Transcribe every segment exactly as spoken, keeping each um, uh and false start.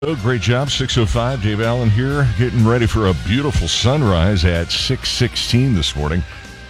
Oh, great job. six oh five, Dave Allen here, getting ready for a beautiful sunrise at six sixteen this morning.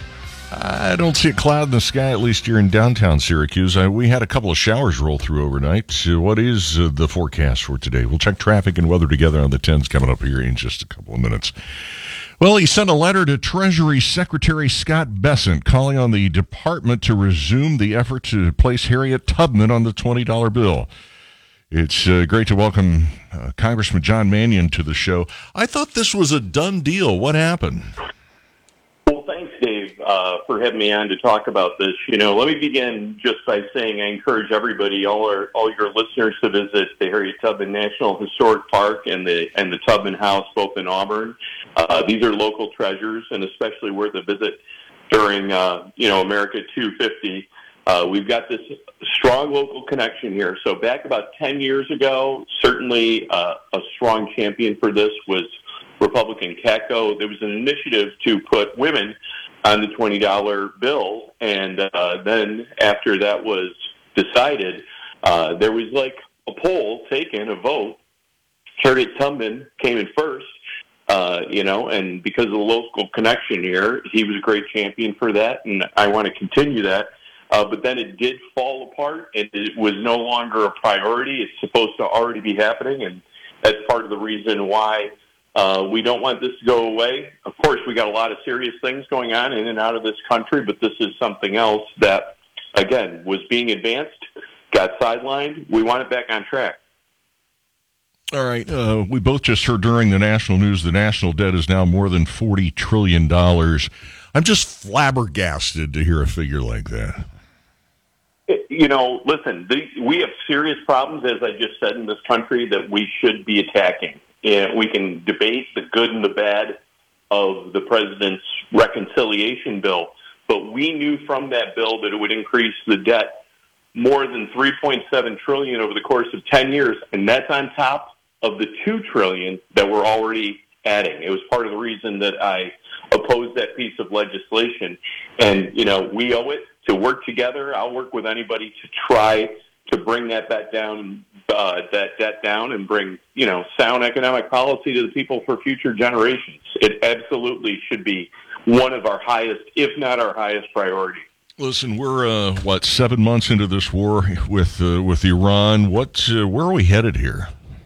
I don't see a cloud in the sky, at least here in downtown Syracuse. Uh, we had a couple of showers roll through overnight. So what is uh, the forecast for today? We'll check traffic and weather together on the tens coming up here in just a couple of minutes. Well, he sent a letter to Treasury Secretary Scott Bessent calling on the department to resume the effort to place Harriet Tubman on the twenty dollar bill. It's uh, great to welcome uh, Congressman John Mannion to the show. I thought this was a done deal. What happened? Well, thanks, Dave, uh, for having me on to talk about this. You know, let me begin just by saying I encourage everybody, all our all your listeners, to visit the Harriet Tubman National Historic Park and the and the Tubman House, both in Auburn. Uh, these are local treasures, and especially worth a visit during, uh, you know, America two fifty. Uh, we've got this strong local connection here. So back about ten years ago, certainly uh, a strong champion for this was Republican Catco. There was an initiative to put women on the twenty dollar bill, and uh, then after that was decided, uh, there was like a poll taken, a vote. Harriet Tubman came in first, uh, you know, and because of the local connection here, he was a great champion for that, and I want to continue that. Uh, but then it did fall apart, and it was no longer a priority. It's supposed to already be happening, and that's part of the reason why uh, we don't want this to go away. Of course, we got a lot of serious things going on in and out of this country, but this is something else that, again, was being advanced, got sidelined. We want it back on track. All right. Uh, we both just heard during the national news the national debt is now more than forty trillion dollars. I'm just flabbergasted to hear a figure like that. You know, listen, the, we have serious problems, as I just said, in this country that we should be attacking. And we can debate the good and the bad of the president's reconciliation bill, but we knew from that bill that it would increase the debt more than three point seven trillion dollars over the course of ten years, and that's on top of the two trillion dollars that we're already adding. It was part of the reason that I opposed that piece of legislation. And, you know, we owe it to work together. I'll work with anybody to try to bring that debt down, uh, that debt down, and bring, you know, sound economic policy to the people for future generations. It absolutely should be one of our highest, if not our highest, priority. Listen, we're uh, what seven months into this war with uh, with Iran. What uh, where are we headed here?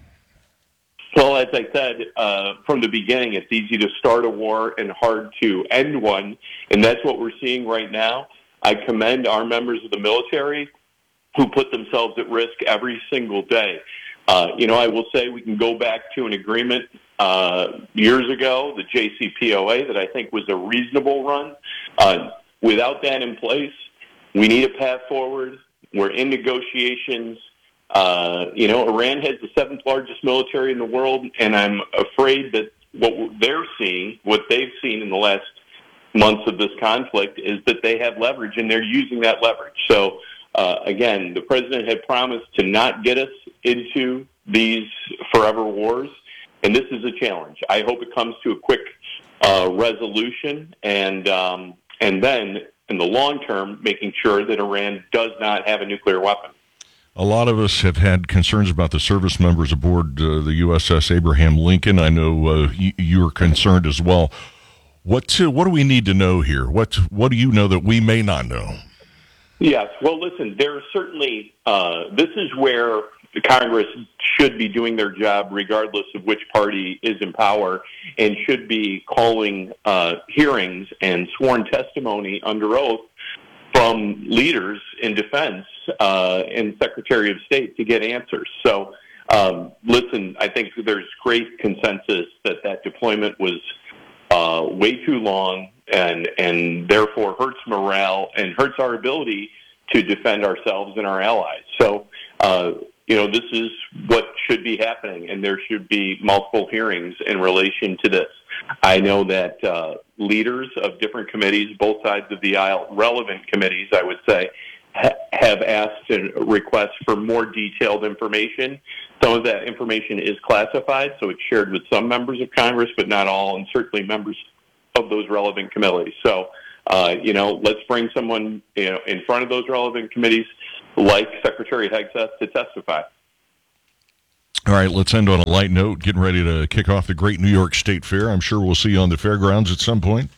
Well, as I said uh, from the beginning, it's easy to start a war and hard to end one, and that's what we're seeing right now. I commend our members of the military who put themselves at risk every single day. Uh, you know, I will say we can go back to an agreement uh, years ago, the J C P O A, that I think was a reasonable run. Uh, without that in place, we need a path forward. We're in negotiations. Uh, you know, Iran has the seventh largest military in the world, and I'm afraid that what they're seeing, what they've seen in the last months of this conflict, is that they have leverage, and they're using that leverage. So, uh, again, the president had promised to not get us into these forever wars, and this is a challenge. I hope it comes to a quick uh, resolution, and um, and then, in the long term, making sure that Iran does not have a nuclear weapon. A lot of us have had concerns about the service members aboard uh, the U S S Abraham Lincoln. I know uh, y- you're concerned as well. What uh, what do we need to know here? What what do you know that we may not know? Yes. Well, listen, there are certainly, uh, this is where the Congress should be doing their job regardless of which party is in power, and should be calling uh, hearings and sworn testimony under oath from leaders in defense uh, and Secretary of State to get answers. So, um, listen, I think there's great consensus that that deployment was uh, way too long and, and therefore hurts morale and hurts our ability to defend ourselves and our allies. So, uh, you know, this is what should be happening, and there should be multiple hearings in relation to this. I know that uh, leaders of different committees, both sides of the aisle, relevant committees, I would say, ha- have asked and request for more detailed information. Some of that information is classified, so it's shared with some members of Congress, but not all, and certainly members of those relevant committees. So, uh, you know, let's bring someone, you know, in front of those relevant committees, like Secretary Hegseth, to testify. All right, let's end on a light note. Getting ready to kick off the Great New York State Fair. I'm sure we'll see you on the fairgrounds at some point.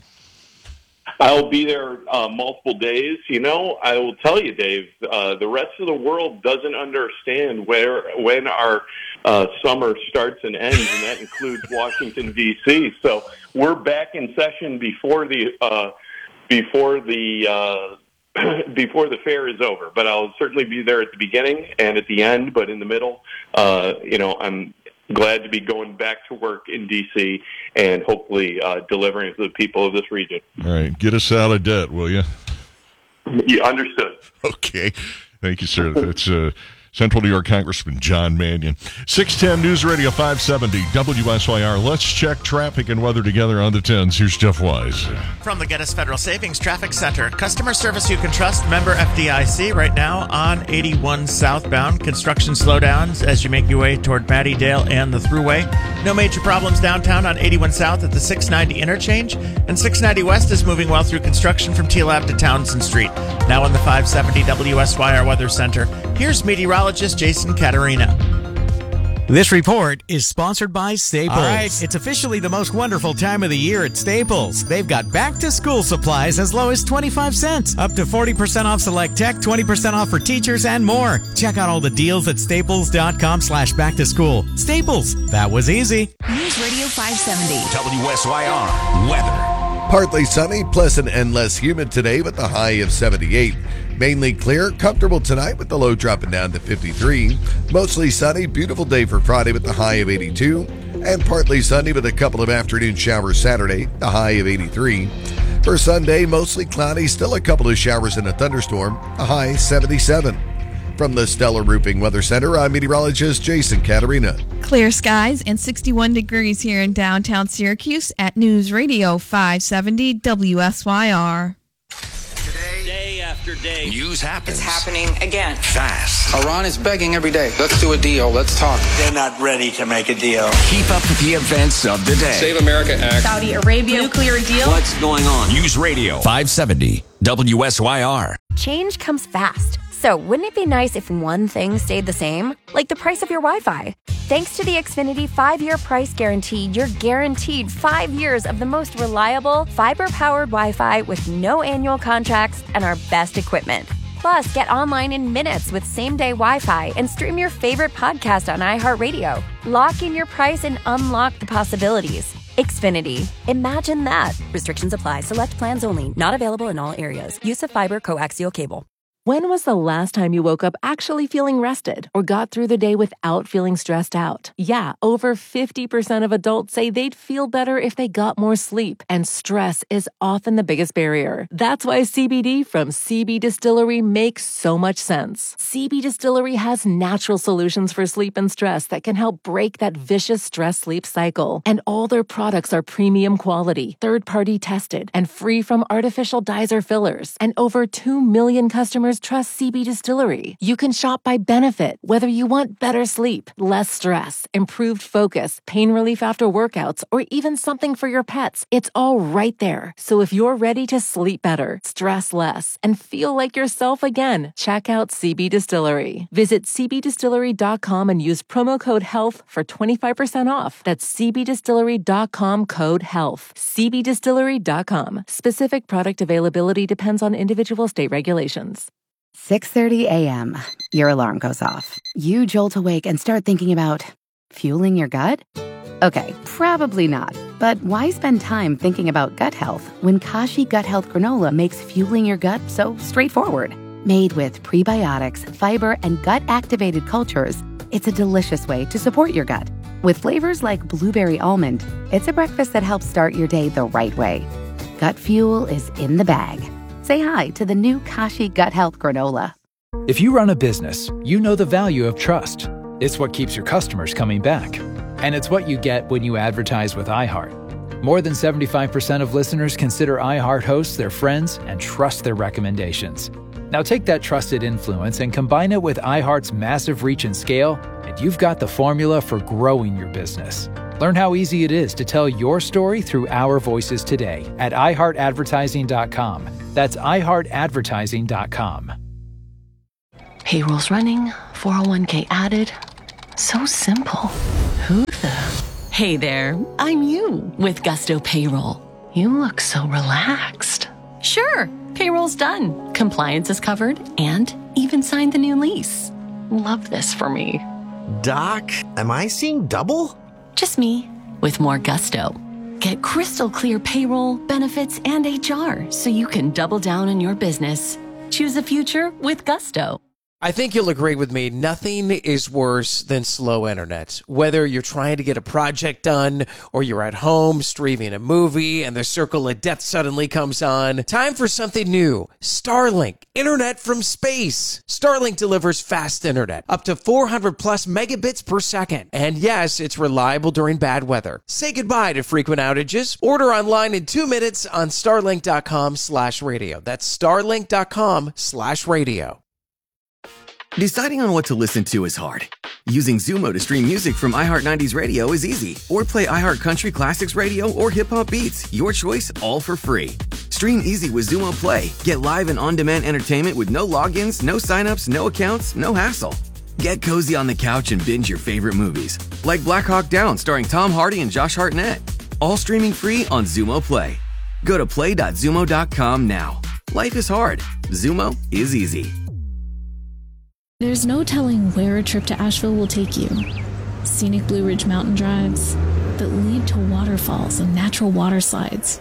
I'll be there uh, multiple days. You know, I will tell you, Dave, uh, the rest of the world doesn't understand where when our uh, summer starts and ends, and that includes Washington, D C So we're back in session before the uh, before the uh, before the fair is over. But I'll certainly be there at the beginning and at the end. But in the middle, uh, you know, I'm glad to be going back to work in D C and hopefully uh, delivering to the people of this region. All right. Get us out of debt, will you? You understood. Okay. Thank you, sir. That's uh, Central New York Congressman John Mannion. six ten News Radio five seventy W S Y R. Let's check traffic and weather together on the tens. Here's Jeff Wise. From the Geddes Federal Savings Traffic Center, customer service you can trust, member F D I C. Right now on eighty-one southbound, construction slowdowns as you make your way toward Mattydale and the Thruway. No major problems downtown on eighty-one south at the six ninety interchange, and six ninety west is moving well through construction from T-Lab to Townsend Street. Now on the five seventy W S Y R Weather Center, here's meteorologist Jason Caterina. This report is sponsored by Staples. All right, it's officially the most wonderful time of the year at Staples. They've got back-to-school supplies as low as twenty-five cents, up to forty percent off select tech, twenty percent off for teachers, and more. Check out all the deals at staples.com slash back-to-school. Staples, that was easy. News Radio five seventy. W S Y R weather. Partly sunny, pleasant and less humid today with a high of seventy-eight. Mainly clear, comfortable tonight with the low dropping down to fifty-three. Mostly sunny, beautiful day for Friday with the high of eighty-two. And partly sunny with a couple of afternoon showers Saturday, the high of eighty-three. For Sunday, mostly cloudy, still a couple of showers and a thunderstorm, a high seventy-seven. From the Stellar Roofing Weather Center, I'm meteorologist Jason Caterina. Clear skies and sixty-one degrees here in downtown Syracuse at News Radio five seventy W S Y R. Day after day, news happens. It's happening again. Fast. Iran is begging every day. Let's do a deal. Let's talk. They're not ready to make a deal. Keep up with the events of the day. Save America Act. Saudi Arabia nuclear deal. What's going on? News Radio five seventy W S Y R. Change comes fast. So wouldn't it be nice if one thing stayed the same? Like the price of your Wi-Fi. Thanks to the Xfinity five-year price guarantee, you're guaranteed five years of the most reliable, fiber-powered Wi-Fi with no annual contracts and our best equipment. Plus, get online in minutes with same-day Wi-Fi and stream your favorite podcast on iHeartRadio. Lock in your price and unlock the possibilities. Xfinity. Imagine that. Restrictions apply. Select plans only. Not available in all areas. Use of fiber coaxial cable. When was the last time you woke up actually feeling rested or got through the day without feeling stressed out? Yeah, over fifty percent of adults say they'd feel better if they got more sleep, and stress is often the biggest barrier. That's why C B D from C B Distillery makes so much sense. C B Distillery has natural solutions for sleep and stress that can help break that vicious stress-sleep cycle. And all their products are premium quality, third-party tested, and free from artificial dyes or fillers. And over two million customers trust C B Distillery. You can shop by benefit, whether you want better sleep, less stress, improved focus, pain relief after workouts, or even something for your pets. It's all right there. So if you're ready to sleep better, stress less, and feel like yourself again, check out C B Distillery. Visit c b distillery dot com and use promo code HEALTH for twenty-five percent off. That's c b distillery dot com code HEALTH. c b distillery dot com. Specific product availability depends on individual state regulations. six thirty a.m. Your alarm goes off. You jolt awake and start thinking about fueling your gut? Okay, probably not. But why spend time thinking about gut health when Kashi Gut Health Granola makes fueling your gut so straightforward? Made with prebiotics, fiber, and gut-activated cultures, it's a delicious way to support your gut. With flavors like blueberry almond, it's a breakfast that helps start your day the right way. Gut fuel is in the bag. Say hi to the new Kashi Gut Health Granola. If you run a business, you know the value of trust. It's what keeps your customers coming back. And it's what you get when you advertise with iHeart. More than seventy-five percent of listeners consider iHeart hosts their friends and trust their recommendations. Now take that trusted influence and combine it with iHeart's massive reach and scale, and you've got the formula for growing your business. Learn how easy it is to tell your story through our voices today at i heart advertising dot com. That's i heart advertising dot com. Payroll's running, four oh one k added. So simple. Who the? Hey there, I'm you with Gusto Payroll. You look so relaxed. Sure, payroll's done. Compliance is covered and even signed the new lease. Love this for me. Doc, am I seeing double? Just me with more gusto. Get crystal clear payroll, benefits, and H R so you can double down on your business. Choose a future with Gusto. I think you'll agree with me, nothing is worse than slow internet. Whether you're trying to get a project done or you're at home streaming a movie and the circle of death suddenly comes on, time for something new. Starlink, internet from space. Starlink delivers fast internet, up to four hundred plus megabits per second. And yes, it's reliable during bad weather. Say goodbye to frequent outages. Order online in two minutes on starlink.com slash radio. That's starlink.com slash radio. Deciding on what to listen to is hard. Using Zumo to stream music from iHeart nineties Radio is easy. Or play iHeart Country Classics Radio or Hip Hop Beats. Your choice, all for free. Stream easy with Zumo Play. Get live and on-demand entertainment with no logins, no signups, no accounts, no hassle. Get cozy on the couch and binge your favorite movies. Like Black Hawk Down starring Tom Hardy and Josh Hartnett. All streaming free on Zumo Play. Go to play dot zumo dot com now. Life is hard. Zumo is easy. There's no telling where a trip to Asheville will take you. Scenic Blue Ridge mountain drives that lead to waterfalls and natural water slides.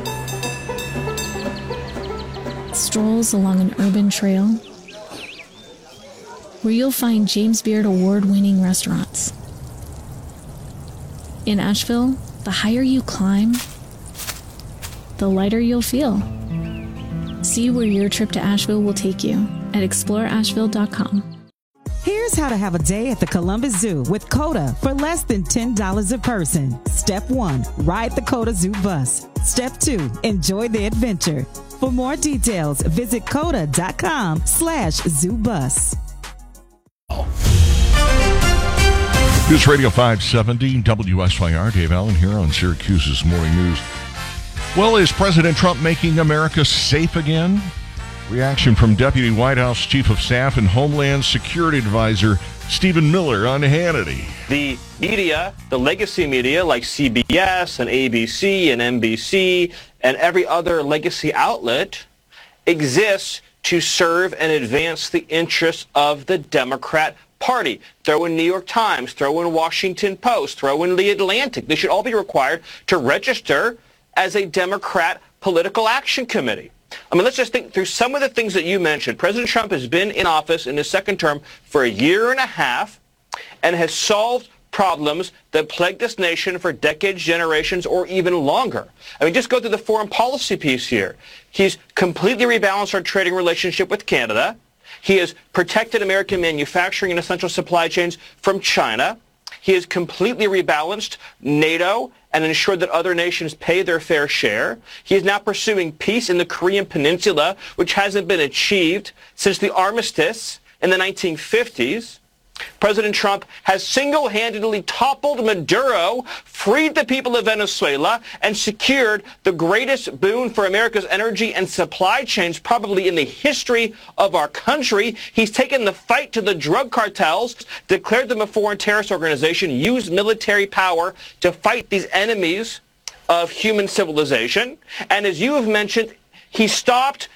Strolls along an urban trail where you'll find James Beard award-winning restaurants. In Asheville, the higher you climb, the lighter you'll feel. See where your trip to Asheville will take you at explore asheville dot com. Here's how to have a day at the Columbus Zoo with COTA for less than ten dollars a person. Step one, ride the COTA Zoo bus. Step two, enjoy the adventure. For more details, visit coda dot com slash zoo bus. News Radio five seventy, W S Y R. Dave Allen here on Syracuse's Morning News. Well, is President Trump making America safe again? Reaction from Deputy White House Chief of Staff and Homeland Security Advisor Stephen Miller on Hannity. The media, the legacy media like C B S and A B C and N B C and every other legacy outlet exists to serve and advance the interests of the Democrat Party. Throw in New York Times, throw in Washington Post, throw in The Atlantic. They should all be required to register as a Democrat political action committee. I mean, let's just think through some of the things that you mentioned. President Trump has been in office in his second term for a year and a half and has solved problems that plagued this nation for decades, generations, or even longer. I mean, just go through the foreign policy piece here. He's completely rebalanced our trading relationship with Canada. He has protected American manufacturing and essential supply chains from China. He has completely rebalanced NATO and ensured that other nations pay their fair share. He is now pursuing peace in the Korean Peninsula, which hasn't been achieved since the armistice in the nineteen fifties. President Trump has single-handedly toppled Maduro, freed the people of Venezuela, and secured the greatest boon for America's energy and supply chains probably in the history of our country. He's taken the fight to the drug cartels, declared them a foreign terrorist organization, used military power to fight these enemies of human civilization. And as you have mentioned, he stopped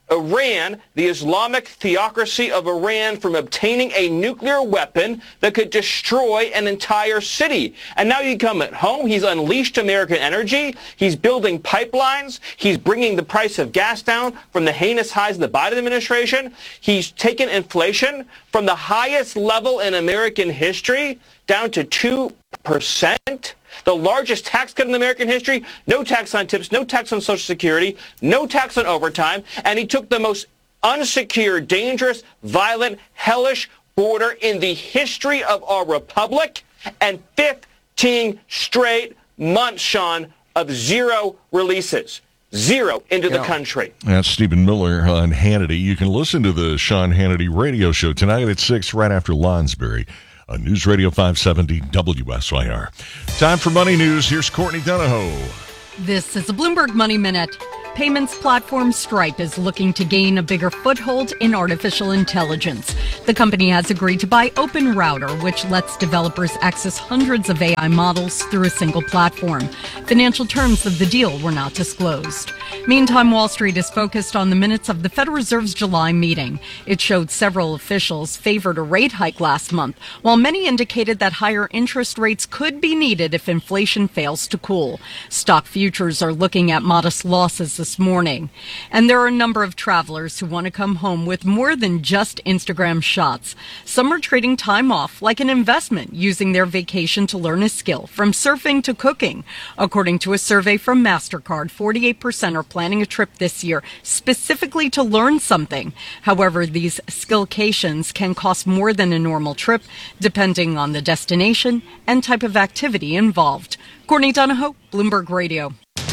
Iran, the Islamic theocracy of Iran, from obtaining a nuclear weapon that could destroy an entire city. And now you come at home, he's unleashed American energy, he's building pipelines, he's bringing the price of gas down from the heinous highs of the Biden administration, he's taken inflation from the highest level in American history down to two percent. The largest tax cut in American history, no tax on tips, no tax on Social Security, no tax on overtime, and he took the most unsecure, dangerous, violent, hellish border in the history of our republic, and fifteen straight months, Sean, of zero releases. Zero into the country. That's Stephen Miller on Hannity. You can listen to the Sean Hannity radio show tonight at six right after Lonsberry on News Radio five seventy W S Y R. Time for Money News. Here's Courtney Donahoe. This is a Bloomberg Money Minute. Payments platform Stripe is looking to gain a bigger foothold in artificial intelligence. The company has agreed to buy OpenRouter, which lets developers access hundreds of A I models through a single platform. Financial terms of the deal were not disclosed. Meantime, Wall Street is focused on the minutes of the Federal Reserve's July meeting. It showed several officials favored a rate hike last month, while many indicated that higher interest rates could be needed if inflation fails to cool. Stock futures are looking at modest losses this morning. And there are a number of travelers who want to come home with more than just Instagram shots. Some are trading time off like an investment, using their vacation to learn a skill, from surfing to cooking. According to a survey from MasterCard, forty-eight percent are planning a trip this year specifically to learn something. However, these skillcations can cost more than a normal trip, depending on the destination and type of activity involved. Courtney Donahoe, Bloomberg Radio.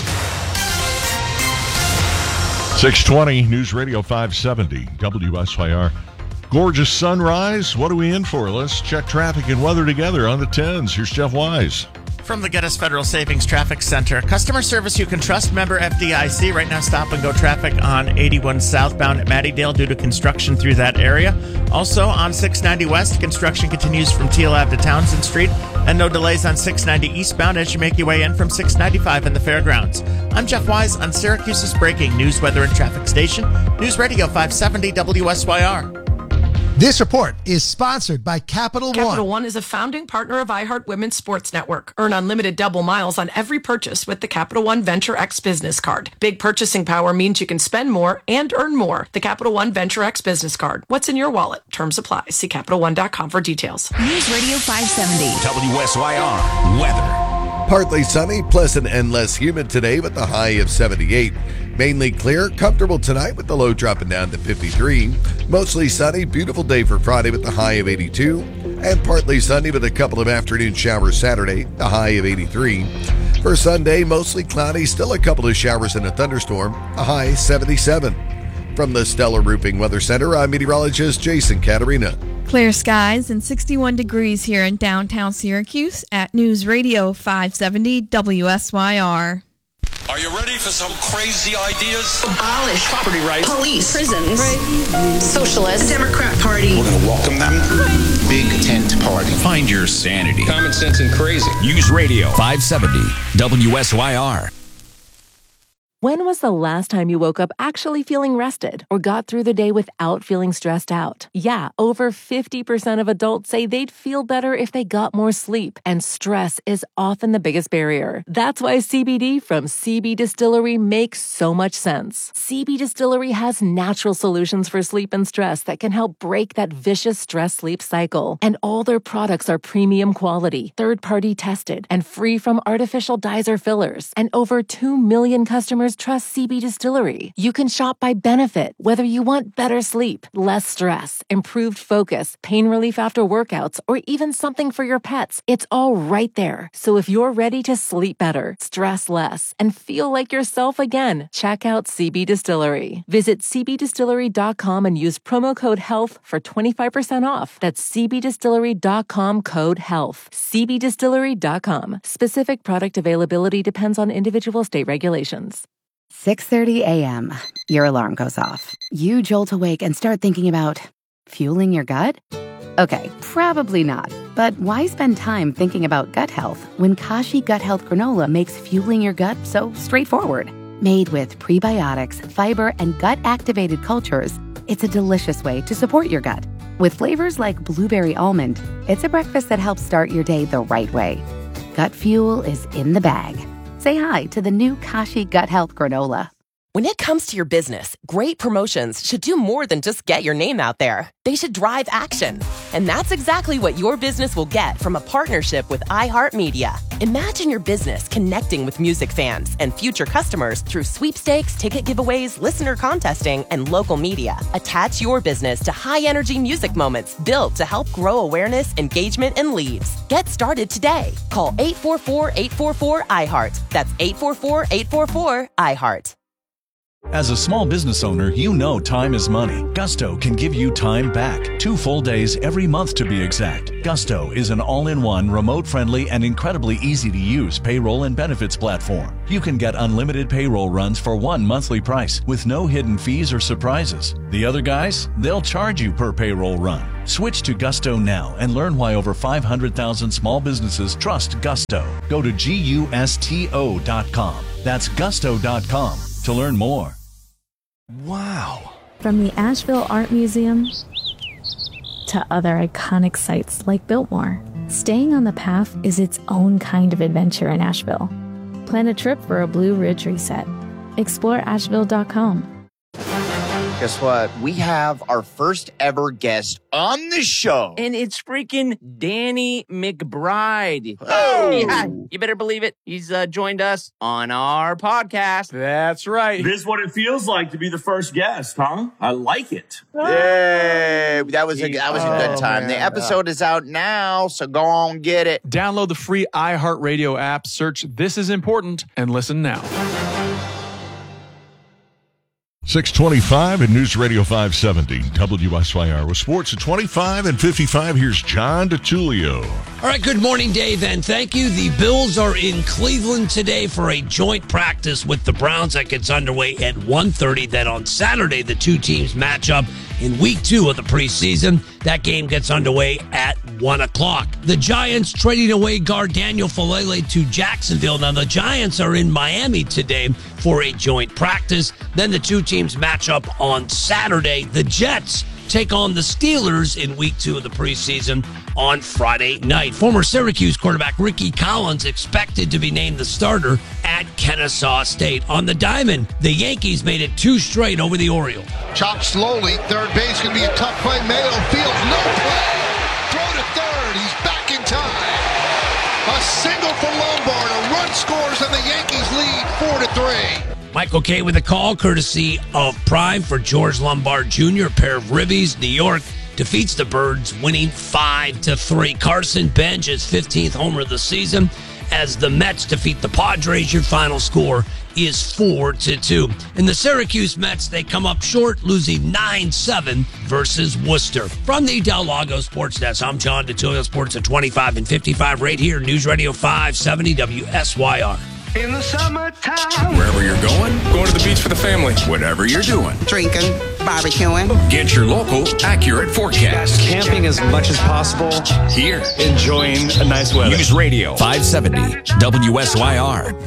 six twenty, News Radio five seventy, W S Y R. Gorgeous sunrise. What are we in for? Let's check traffic and weather together on the tens. Here's Jeff Wise. From the Geddes Federal Savings Traffic Center, customer service you can trust, member F D I C. Right now, stop and go traffic on eighty-one southbound at Mattydale due to construction through that area. Also on six ninety West, construction continues from Teal Ave to Townsend Street, and no delays on six ninety eastbound as you make your way in from six ninety-five in the fairgrounds. I'm Jeff Wise on Syracuse's breaking news, weather, and traffic station, News Radio five seventy W S Y R. This report is sponsored by Capital One. Capital One is a founding partner of iHeart Women's Sports Network. Earn unlimited double miles on every purchase with the Capital One Venture X Business Card. Big purchasing power means you can spend more and earn more. The Capital One Venture X Business Card. What's in your wallet? Terms apply. See Capital One dot com for details. News Radio five seventy. W S Y R weather. Partly sunny, pleasant, and less humid today with the high of seventy-eight. Mainly clear, comfortable tonight with the low dropping down to fifty-three. Mostly sunny, beautiful day for Friday with the high of eighty-two. And partly sunny with a couple of afternoon showers Saturday, the high of eighty-three. For Sunday, mostly cloudy, still a couple of showers and a thunderstorm, a high seventy-seven. From the Stellar Roofing Weather Center, I'm meteorologist Jason Caterina. Clear skies and sixty-one degrees here in downtown Syracuse at News Radio five seventy W S Y R. Are you ready for some crazy ideas? Abolish property rights, police, prisons, right. Socialist, Democrat Party. We're going to welcome them. Big tent party. Find your sanity. Common sense and crazy. News Radio five seventy W S Y R. When was the last time you woke up actually feeling rested or got through the day without feeling stressed out? Yeah, over fifty percent of adults say they'd feel better if they got more sleep, and stress is often the biggest barrier. That's why C B D from C B Distillery makes so much sense. C B Distillery has natural solutions for sleep and stress that can help break that vicious stress-sleep cycle. And all their products are premium quality, third-party tested, and free from artificial dyes or fillers. And over two million customers trust C B Distillery. You can shop by benefit, whether you want better sleep, less stress, improved focus, pain relief after workouts, or even something for your pets. It's all right there. So if you're ready to sleep better, stress less, and feel like yourself again, check out C B Distillery. Visit C B distillery dot com and use promo code HEALTH for twenty-five percent off. That's C B distillery dot com code HEALTH. C B distillery dot com. Specific product availability depends on individual state regulations. six thirty a.m. Your alarm goes off. You jolt awake and start thinking about fueling your gut? Okay, probably not. But why spend time thinking about gut health when Kashi Gut Health Granola makes fueling your gut so straightforward? Made with prebiotics, fiber, and gut-activated cultures, it's a delicious way to support your gut. With flavors like blueberry almond, it's a breakfast that helps start your day the right way. Gut fuel is in the bag. Say hi to the new Kashi Gut Health Granola. When it comes to your business, great promotions should do more than just get your name out there. They should drive action. And that's exactly what your business will get from a partnership with iHeartMedia. Imagine your business connecting with music fans and future customers through sweepstakes, ticket giveaways, listener contesting, and local media. Attach your business to high-energy music moments built to help grow awareness, engagement, and leads. Get started today. Call eight four four, eight four four, I heart. That's eight four four, eight four four, I heart. As a small business owner, you know time is money. Gusto can give you time back. Two full days every month to be exact. Gusto is an all-in-one, remote-friendly, and incredibly easy-to-use payroll and benefits platform. You can get unlimited payroll runs for one monthly price with no hidden fees or surprises. The other guys, they'll charge you per payroll run. Switch to Gusto now and learn why over five hundred thousand small businesses trust Gusto. Go to gusto dot com. That's gusto dot com to learn more. Wow. From the Asheville Art Museum to other iconic sites like Biltmore, staying on the path is its own kind of adventure in Asheville. Plan a trip for a Blue Ridge reset. explore asheville dot com. Guess what? We have our first ever guest on the show. And it's freaking Danny McBride. Oh! Yeah, you better believe it. He's uh, joined us on our podcast. That's right. This is what it feels like to be the first guest, huh? I like it. Yay! That was a, that was a good Oh, time. man. The episode is out now, so go on, get it. Download the free iHeartRadio app, search This Is Important, and listen now. six twenty-five at News Radio five seventy W S Y R with sports at twenty-five and fifty-five. Here's John DeTulio. All right, good morning, Dave, and thank you. The Bills are in Cleveland today for a joint practice with the Browns that gets underway at one thirty. Then on Saturday, the two teams match up in week two of the preseason. That game gets underway at one o'clock. The Giants trading away guard Daniel Falele to Jacksonville. Now, the Giants are in Miami today for a joint practice. Then the two teams match up on Saturday. The Jets take on the Steelers in week two of the preseason on Friday night. Former Syracuse quarterback Ricky Collins expected to be named the starter at Kennesaw State. On the diamond, the Yankees made it two straight over the Orioles. Chopped slowly. Third base going to be a tough play. Mayo fields no play. Throw to third. He's back in time. A single for Lombard. A run scores and the Yankees lead four to three. Michael Kay with a call, courtesy of Prime for George Lombard Junior A pair of ribbies. New York defeats the Birds, winning five to three. Carson Bench his fifteenth homer of the season as the Mets defeat the Padres. Your final score is four to two. And the Syracuse Mets, they come up short, losing nine seven versus Worcester. From the Del Lago Sports Desk, I'm John DeTulio. Sports at twenty-five and fifty-five right here, News Radio five seventy W S Y R. In the summertime. Wherever you're going, going to the beach for the family. Whatever you're doing, Drinking, barbecuing. get your local accurate forecast. Camping as much as possible. Here, Enjoying a nice weather. News Radio five seventy W S Y R.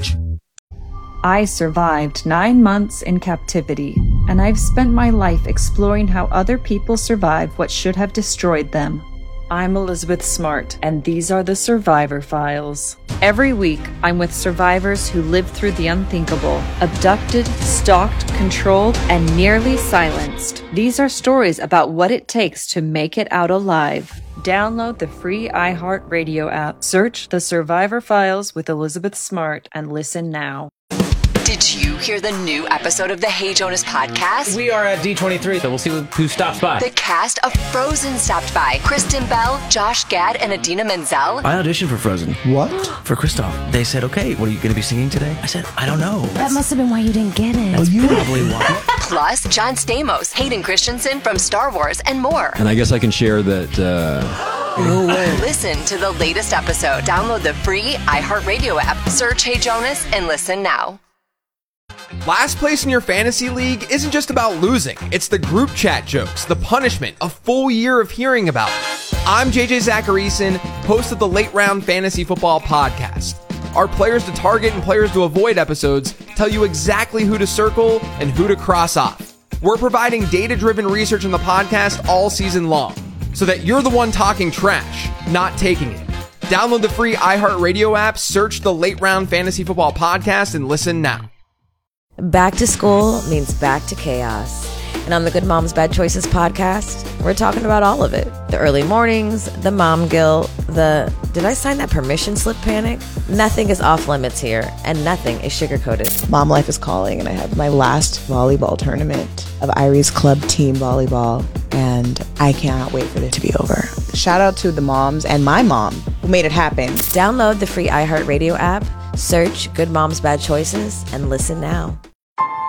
I survived nine months in captivity, and I've spent my life exploring how other people survive what should have destroyed them. I'm Elizabeth Smart, and these are the Survivor Files. Every week, I'm with survivors who lived through the unthinkable, abducted, stalked, controlled, and nearly silenced. These are stories about what it takes to make it out alive. Download the free iHeartRadio app, search The Survivor Files with Elizabeth Smart, and listen now. Did you hear the new episode of the Hey Jonas podcast? We are at D twenty-three, so we'll see who stops by. The cast of Frozen stopped by. Kristen Bell, Josh Gad, and Adina Menzel. I auditioned for Frozen. What? For Kristoff. They said, okay, what are you going to be singing today? I said, I don't know. That must have been why you didn't get it. That's you probably why. Plus, John Stamos, Hayden Christensen from Star Wars, and more. And I guess I can share that... Uh... No way. Listen to the latest episode. Download the free iHeartRadio app. Search Hey Jonas and listen now. Last place in your fantasy league isn't just about losing. It's the group chat jokes, the punishment, a full year of hearing about it. I'm J J Zacharyson, host of the Late Round Fantasy Football Podcast. Our players to target and players to avoid episodes tell you exactly who to circle and who to cross off. We're providing data-driven research in the podcast all season long, so that you're the one talking trash, not taking it. Download the free iHeartRadio app, search the Late Round Fantasy Football Podcast, and listen now. Back to school means back to chaos. And on the Good Moms Bad Choices podcast, we're talking about all of it. The early mornings, the mom guilt, the did I sign that permission slip panic? Nothing is off limits here, and nothing is sugar-coated. Mom life is calling, and I have my last volleyball tournament of Irie's Club Team Volleyball, and I cannot wait for it to be over. Shout out to the moms and my mom who made it happen. Download the free iHeartRadio app, search Good Moms Bad Choices, and listen now.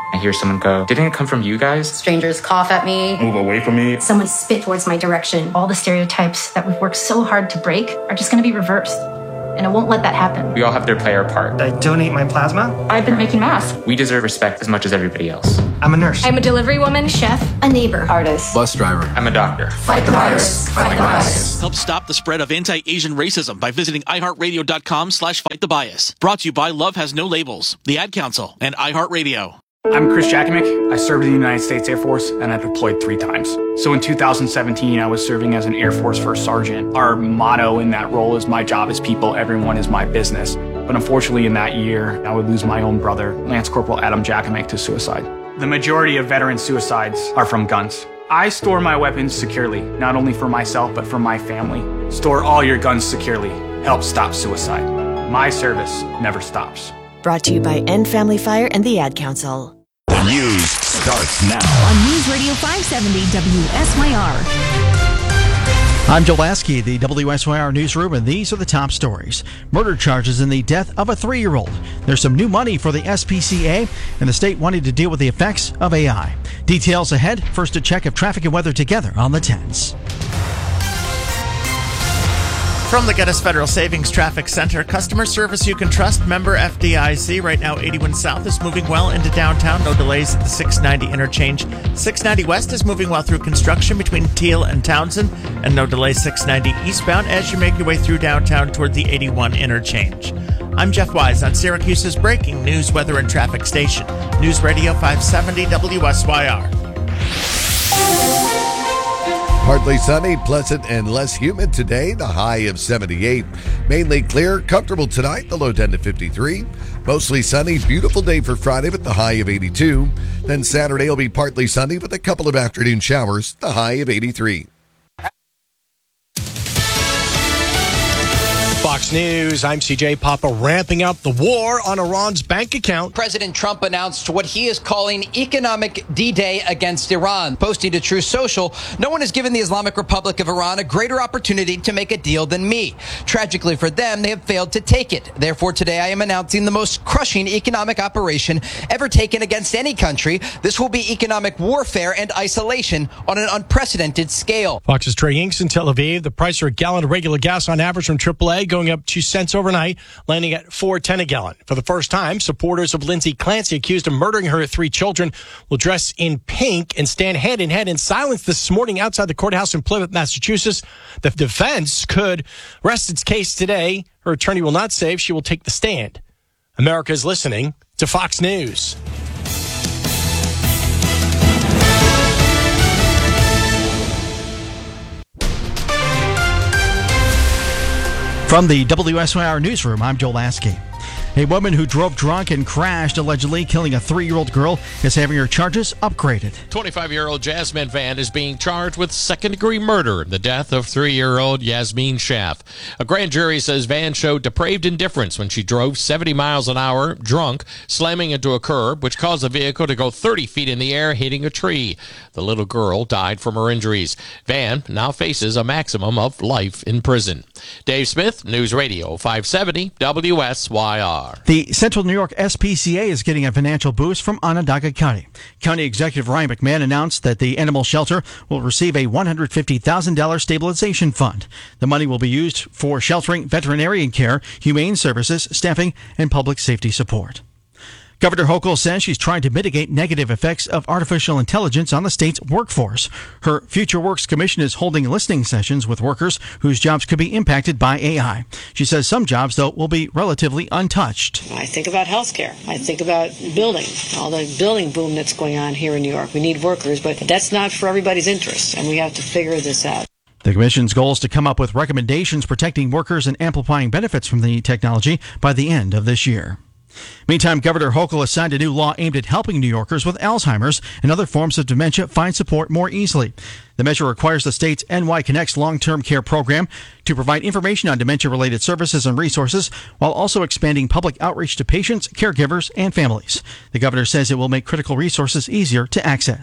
I hear someone go, "Didn't it come from you guys?" Strangers cough at me. Move away from me. Someone spit towards my direction. All the stereotypes that we've worked so hard to break are just going to be reversed. And I won't let that happen. We all have to play our part. I donate my plasma. I've been making masks. We deserve respect as much as everybody else. I'm a nurse. I'm a delivery woman, chef, a neighbor, artist, bus driver. I'm a doctor. Fight the virus. Fight the bias. Help stop the spread of anti-Asian racism by visiting iHeartRadio.com slash fight the bias. Brought to you by Love Has No Labels, the Ad Council, and iHeartRadio. I'm Chris Jakimick. I served in the United States Air Force, and I deployed three times. So in two thousand seventeen, I was serving as an Air Force First Sergeant. Our motto in that role is, "My job is people, everyone is my business." But unfortunately, in that year, I would lose my own brother, Lance Corporal Adam Jakimick, to suicide. The majority of veteran suicides are from guns. I store my weapons securely, not only for myself, but for my family. Store all your guns securely. Help stop suicide. My service never stops. Brought to you by End Family Fire and the Ad Council. The news starts now on News Radio five seventy W S Y R. I'm Joel Lasky, the W S Y R Newsroom, and these are the top stories. Murder charges in the death of a three-year-old. There's some new money for the S P C A, and the state wanting to deal with the effects of A I. Details ahead. First, a check of traffic and weather together on the tens. From the Geddes Federal Savings Traffic Center, customer service you can trust, member F D I C. Right now, eighty-one South is moving well into downtown. No delays at the six ninety interchange. six ninety West is moving well through construction between Teal and Townsend. And no delays six ninety eastbound as you make your way through downtown toward the eighty-one interchange. I'm Jeff Wise on Syracuse's breaking news, weather, and traffic station. News Radio five seventy W S Y R. Partly sunny, pleasant, and less humid today. The high of seventy-eight. Mainly clear, comfortable tonight. The low ten to fifty-three. Mostly sunny, beautiful day for Friday with the high of eighty-two. Then Saturday will be partly sunny with a couple of afternoon showers. The high of eighty-three. Fox News, I'm C J Papa, ramping up the war on Iran's bank account. President Trump announced what he is calling economic D-Day against Iran. Posting to Truth Social, no one has given the Islamic Republic of Iran a greater opportunity to make a deal than me. Tragically for them, they have failed to take it. Therefore, today I am announcing the most crushing economic operation ever taken against any country. This will be economic warfare and isolation on an unprecedented scale. Fox's Trey Inks in Tel Aviv. The price for a gallon of regular gas on average from triple A going up two cents overnight, landing at four ten a gallon. For the first time, supporters of Lindsay Clancy, accused of murdering her three children, will dress in pink and stand hand in hand in silence this morning outside the courthouse in Plymouth, Massachusetts. The defense could rest its case today. Her attorney will not say if she will take the stand. America is listening to Fox News. From the W S Y R Newsroom, I'm Joel Lasky. A woman who drove drunk and crashed, allegedly killing a three-year-old girl, is having her charges upgraded. twenty-five-year-old Jasmine Van is being charged with second-degree murder in the death of three-year-old Yasmin Schaff. A grand jury says Van showed depraved indifference when she drove seventy miles an hour, drunk, slamming into a curb, which caused the vehicle to go thirty feet in the air, hitting a tree. The little girl died from her injuries. Van now faces a maximum of life in prison. Dave Smith, News Radio five seventy W S Y R. The Central New York S P C A is getting a financial boost from Onondaga County. County Executive Ryan McMahon announced that the animal shelter will receive a one hundred fifty thousand dollars stabilization fund. The money will be used for sheltering, veterinarian care, humane services, staffing, and public safety support. Governor Hochul says she's trying to mitigate negative effects of artificial intelligence on the state's workforce. Her Future Works Commission is holding listening sessions with workers whose jobs could be impacted by A I. She says some jobs, though, will be relatively untouched. I think about healthcare. I think about building, all the building boom that's going on here in New York. We need workers, but that's not for everybody's interest, and we have to figure this out. The Commission's goal is to come up with recommendations protecting workers and amplifying benefits from the technology by the end of this year. Meantime, Governor Hochul has signed a new law aimed at helping New Yorkers with Alzheimer's and other forms of dementia find support more easily. The measure requires the state's N Y Connects long-term care program to provide information on dementia-related services and resources while also expanding public outreach to patients, caregivers, and families. The governor says it will make critical resources easier to access.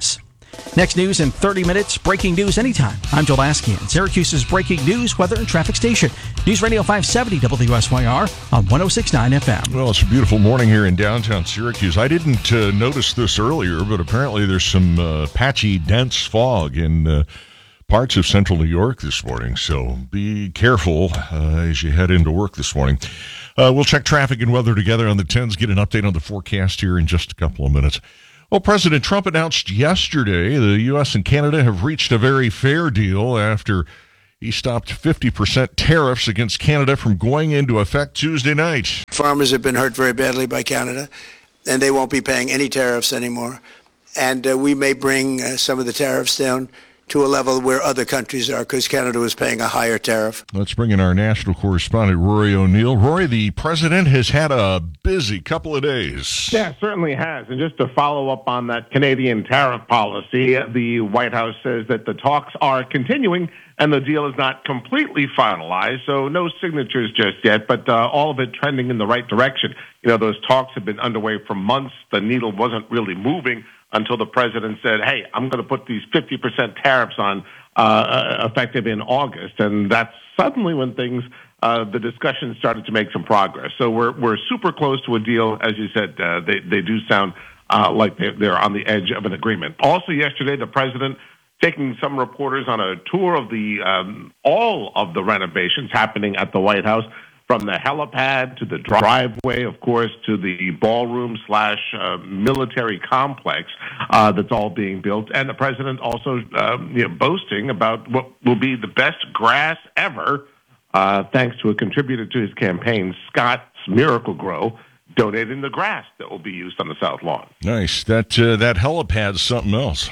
Next news in thirty minutes, breaking news anytime. I'm Joel Baskian, Syracuse's breaking news, weather, and traffic station. News Radio five seventy W S Y R on one oh six point nine F M. Well, it's a beautiful morning here in downtown Syracuse. I didn't uh, notice this earlier, but apparently there's some uh, patchy, dense fog in uh, parts of central New York this morning, so be careful uh, as you head into work this morning. Uh, we'll check traffic and weather together on the tens, get an update on the forecast here in just a couple of minutes. Well, President Trump announced yesterday the U S and Canada have reached a very fair deal after he stopped fifty percent tariffs against Canada from going into effect Tuesday night. Farmers have been hurt very badly by Canada, and they won't be paying any tariffs anymore. And uh, we may bring uh, some of the tariffs down to a level where other countries are, because Canada was paying a higher tariff. Let's bring in our national correspondent, Rory O'Neill. Rory, the president has had a busy couple of days. Yeah, certainly has. And just to follow up on that Canadian tariff policy, the White House says that the talks are continuing and the deal is not completely finalized, so no signatures just yet, but uh, all of it trending in the right direction. You know, those talks have been underway for months. The needle wasn't really moving until the president said, hey, I'm going to put these fifty percent tariffs on uh, effective in August. And that's suddenly when things, uh, the discussion started to make some progress. So we're we're super close to a deal. As you said, uh, they, they do sound uh, like they're, they're on the edge of an agreement. Also yesterday, the president taking some reporters on a tour of the um, all of the renovations happening at the White House, from the helipad to the driveway, of course, to the ballroom slash uh, military complex uh, that's all being built. And the president also um, you know, boasting about what will be the best grass ever, uh, thanks to a contributor to his campaign, Scott's Miracle-Gro, donating the grass that will be used on the South Lawn. Nice. That, uh, that helipad's something else.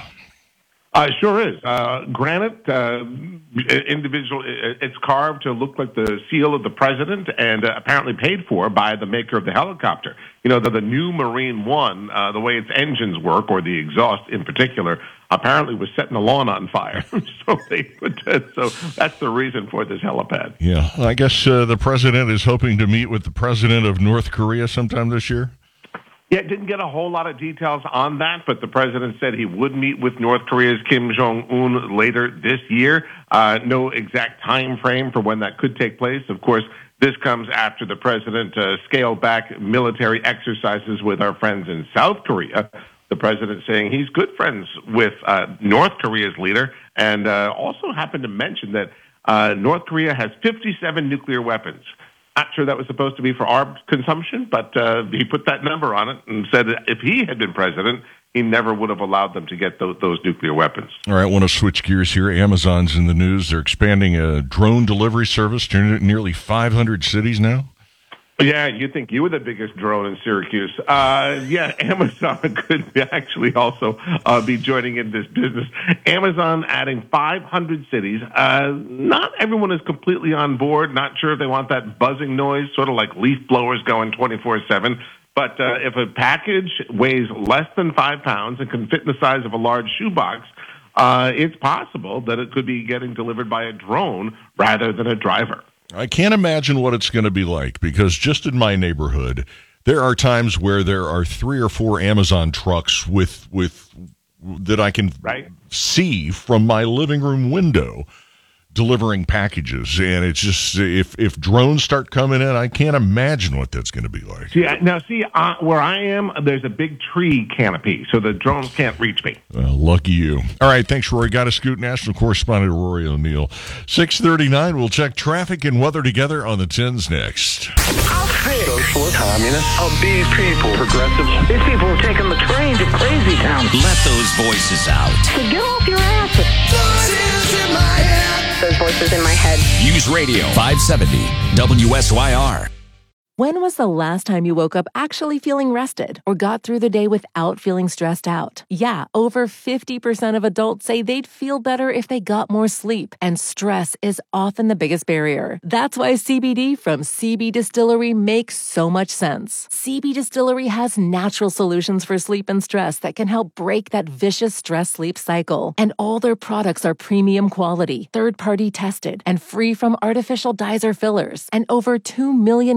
Uh, sure is. Uh, granite, uh, individual, it's carved to look like the seal of the president and uh, apparently paid for by the maker of the helicopter. You know, the, the new Marine One, uh, the way its engines work, or the exhaust in particular, apparently was setting the lawn on fire. so they put that, so that's the reason for this helipad. Yeah, I guess uh, the president is hoping to meet with the president of North Korea sometime this year. Yeah, didn't get a whole lot of details on that, but the president said he would meet with North Korea's Kim Jong-un later this year. Uh, no exact time frame for when that could take place. Of course, this comes after the president uh, scaled back military exercises with our friends in South Korea. The president saying he's good friends with uh, North Korea's leader, and uh, also happened to mention that uh, North Korea has fifty-seven nuclear weapons. Not sure that was supposed to be for our consumption, but uh, he put that number on it and said that if he had been president, he never would have allowed them to get those, those nuclear weapons. All right, I want to switch gears here. Amazon's in the news. They're expanding a drone delivery service to nearly five hundred cities now. Yeah, you think you were the biggest drone in Syracuse. Uh, yeah, Amazon could actually also uh, be joining in this business. Amazon adding five hundred cities. Uh, not everyone is completely on board. Not sure if they want that buzzing noise, sort of like leaf blowers going twenty-four seven. But uh, if a package weighs less than five pounds and can fit in the size of a large shoebox, uh, it's possible that it could be getting delivered by a drone rather than a driver. I can't imagine what it's going to be like, because just in my neighborhood, there are times where there are three or four Amazon trucks with with that I can right. see from my living room window delivering packages. And it's just, if if drones start coming in, I can't imagine what that's going to be like. See, now, see, uh, where I am, there's a big tree canopy, so the drones can't reach me. Well, lucky you. All right, thanks, Rory. Got to scoot. National correspondent Rory O'Neill. six thirty-nine, we'll check traffic and weather together on the tens next. I'll say socialist, communist, of these people, progressives. These people are taking the train to crazy town. Let those voices out. So get off your asses. In my head. Those voices in my head. Use Radio five seventy W S Y R. When was the last time you woke up actually feeling rested or got through the day without feeling stressed out? Yeah, over fifty percent of adults say they'd feel better if they got more sleep, and stress is often the biggest barrier. That's why C B D from C B Distillery makes so much sense. C B Distillery has natural solutions for sleep and stress that can help break that vicious stress-sleep cycle. And all their products are premium quality, third-party tested, and free from artificial dyes or fillers. And over two million customers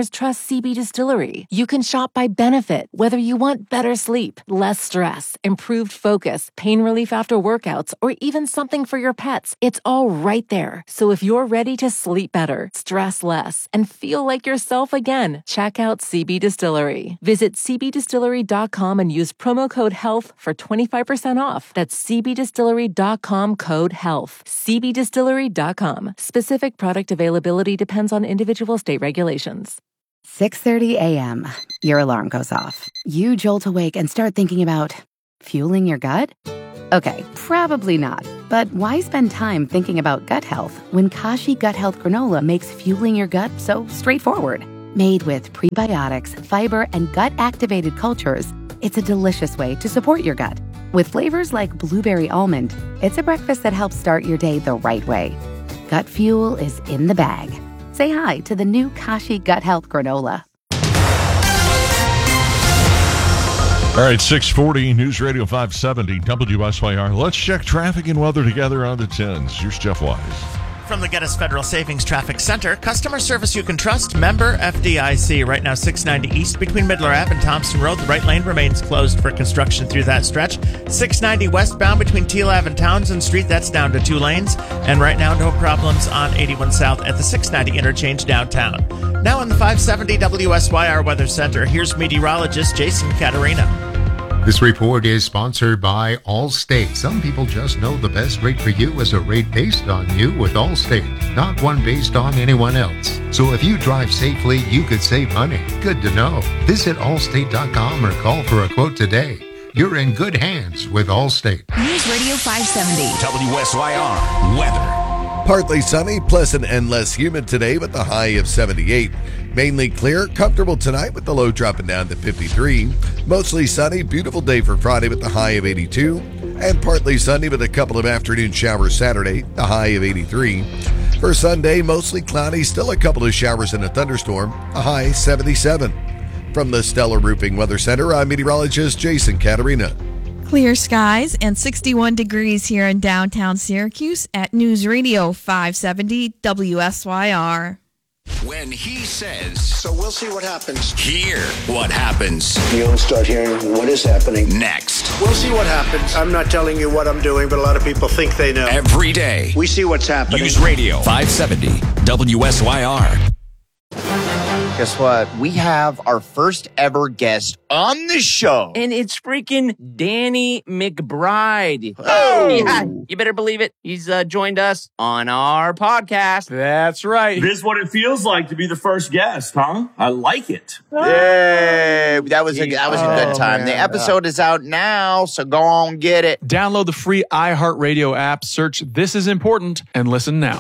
customers trust C B Distillery. You can shop by benefit, whether you want better sleep, less stress, improved focus, pain relief after workouts, or even something for your pets. It's all right there. So if you're ready to sleep better, stress less, and feel like yourself again, check out C B Distillery. Visit c b distillery dot com and use promo code HEALTH for twenty-five percent off. That's c b distillery dot com code HEALTH. c b distillery dot com. Specific product availability depends on individual state regulations. six thirty a.m. Your alarm goes off. You jolt awake and start thinking about fueling your gut? Okay, probably not. But why spend time thinking about gut health when Kashi Gut Health Granola makes fueling your gut so straightforward? Made with prebiotics, fiber, and gut-activated cultures, it's a delicious way to support your gut. With flavors like blueberry almond, it's a breakfast that helps start your day the right way. Gut fuel is in the bag. Say hi to the new Kashi Gut Health Granola. All right, six forty, News Radio five seventy, W S Y R. Let's check traffic and weather together on the tens. Here's Jeff Wise. From the Geddes Federal Savings Traffic Center, customer service you can trust, member F D I C. Right now, six ninety east between Midler Ave and Thompson Road. The right lane remains closed for construction through that stretch. six ninety westbound between Teal Ave and Townsend Street. That's down to two lanes. And right now, no problems on eighty-one South at the six ninety interchange downtown. Now in the five seventy W S Y R Weather Center, here's meteorologist Jason Caterina. This report is sponsored by Allstate. Some people just know the best rate for you is a rate based on you with Allstate, not one based on anyone else. So if you drive safely, you could save money. Good to know. Visit allstate dot com or call for a quote today. You're in good hands with Allstate. News Radio five seventy. W S Y R weather. Partly sunny, pleasant, and less humid today with the high of seventy-eight. Mainly clear, comfortable tonight with the low dropping down to fifty-three. Mostly sunny, beautiful day for Friday with the high of eighty-two. And partly sunny with a couple of afternoon showers Saturday, the high of eighty-three. For Sunday, mostly cloudy, still a couple of showers and a thunderstorm, a high seventy-seven. From the Stellar Roofing Weather Center, I'm meteorologist Jason Caterina. Clear skies and sixty-one degrees here in downtown Syracuse at News Radio five seventy W S Y R. When he says, so we'll see what happens. Hear what happens. You'll start hearing what is happening. Next. We'll see what happens. I'm not telling you what I'm doing, but a lot of people think they know. Every day. We see what's happening. News Radio five seventy W S Y R. Guess what? We have our first ever guest on the show. And it's freaking Danny McBride. Oh! Yeah, you better believe it. He's uh, joined us on our podcast. That's right. This is what it feels like to be the first guest, huh? I like it. Yay! That was a, that was a good Oh, time. man. The episode is out now, so go on, get it. Download the free iHeartRadio app, search This Is Important, and listen now.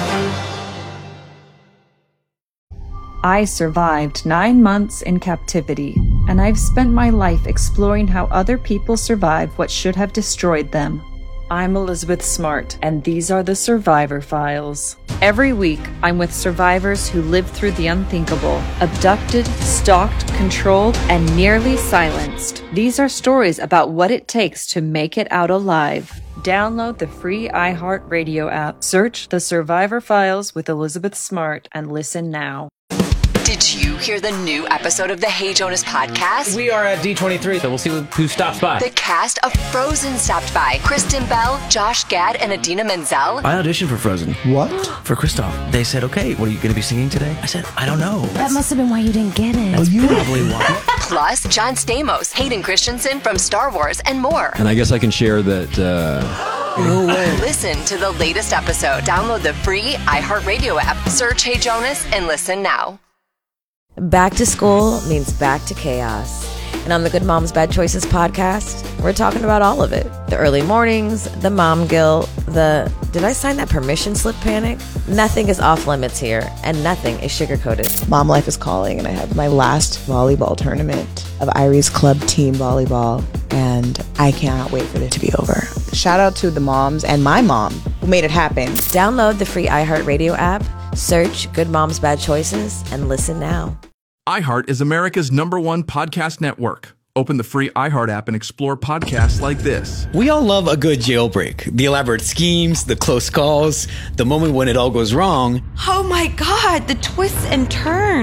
I survived nine months in captivity, and I've spent my life exploring how other people survive what should have destroyed them. I'm Elizabeth Smart, and these are the Survivor Files. Every week, I'm with survivors who lived through the unthinkable, abducted, stalked, controlled, and nearly silenced. These are stories about what it takes to make it out alive. Download the free iHeartRadio app, search The Survivor Files with Elizabeth Smart, and listen now. Did you hear the new episode of the Hey Jonas podcast? We are at D twenty-three, so we'll see who stops by. The cast of Frozen stopped by. Kristen Bell, Josh Gad, and Adina Menzel. I auditioned for Frozen. What? For Kristoff. They said, okay, what are you going to be singing today? I said, I don't know. That must have been why you didn't get it. That's probably why. Plus, John Stamos, Hayden Christensen from Star Wars, and more. And I guess I can share that... Uh... No way. Listen to the latest episode. Download the free iHeartRadio app. Search Hey Jonas and listen now. Back to school means back to chaos. And on the Good Moms Bad Choices podcast, we're talking about all of it. The early mornings, the mom guilt, the did I sign that permission slip panic? Nothing is off limits here, and nothing is sugar-coated. Mom life is calling, and I have my last volleyball tournament of Irie's Club Team Volleyball, and I cannot wait for it to be over. Shout out to the moms and my mom who made it happen. Download the free iHeartRadio app, search Good Moms Bad Choices, and listen now. iHeart is America's number one podcast network. Open the free iHeart app and explore podcasts like this. We all love a good jailbreak. The elaborate schemes, the close calls, the moment when it all goes wrong. Oh my God, the twists and turns.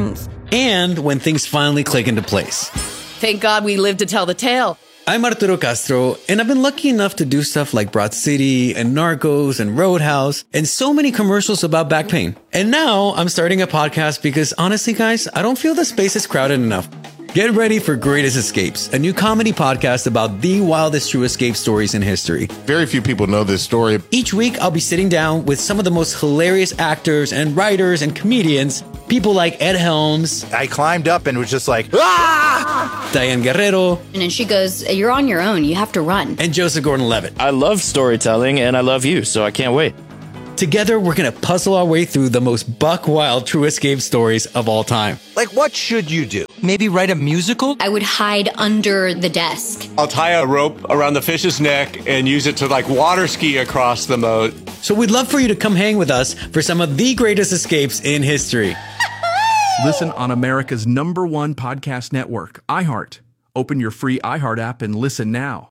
and when things finally click into place. Thank God we lived to tell the tale. I'm Arturo Castro, and I've been lucky enough to do stuff like Broad City and Narcos and Roadhouse and so many commercials about back pain. And now I'm starting a podcast because honestly, guys, I don't feel the space is crowded enough. Get ready for Greatest Escapes, a new comedy podcast about the wildest true escape stories in history. Very few people know this story. Each week, I'll be sitting down with some of the most hilarious actors and writers and comedians, people like Ed Helms. I climbed up and was just like, ah! Diane Guerrero. And then she goes, you're on your own. You have to run. And Joseph Gordon-Levitt. I love storytelling, and I love you, so I can't wait. Together, we're going to puzzle our way through the most buck-wild true escape stories of all time. Like, what should you do? Maybe write a musical? I would hide under the desk. I'll tie a rope around the fish's neck and use it to, like, water ski across the moat. So we'd love for you to come hang with us for some of the greatest escapes in history. Listen on America's number one podcast network, iHeart. Open your free iHeart app and listen now.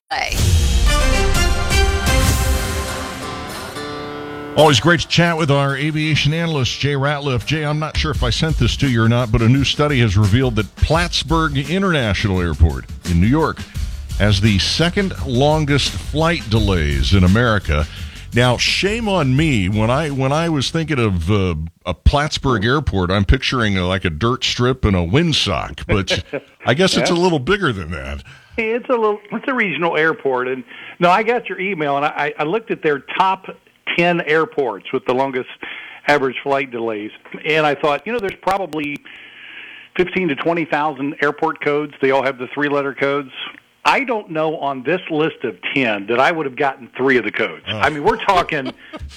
Always great to chat with our aviation analyst, Jay Ratliff. Jay, I'm not sure if I sent this to you or not, but a new study has revealed that Plattsburgh International Airport in New York has the second longest flight delays in America. Now, shame on me. When I when I was thinking of uh, a Plattsburgh Airport, I'm picturing uh, like a dirt strip and a windsock, but I guess it's a little bigger than that. It's a little. It's a regional airport, and no, I got your email, and I, I looked at their top ten airports with the longest average flight delays, and I thought, you know, there's probably fifteen to twenty thousand airport codes. They all have the three-letter codes. I don't know on this list of ten that I would have gotten three of the codes. Oh. I mean, we're talking